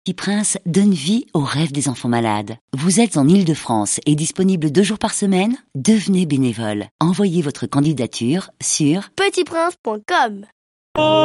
Petit Prince donne vie aux rêves des enfants malades. Vous êtes en Île-de-France et disponible 2 jours par semaine? Devenez bénévole. Envoyez votre candidature sur petitprince.com.